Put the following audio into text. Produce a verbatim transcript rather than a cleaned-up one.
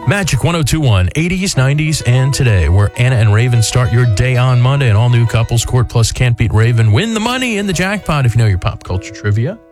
Magic one oh two point one, eighties, nineties, and today, where Anna and Raven start your day on Monday, and all new couples court plus Can't Beat Raven win the money in the jackpot if you know your pop culture trivia.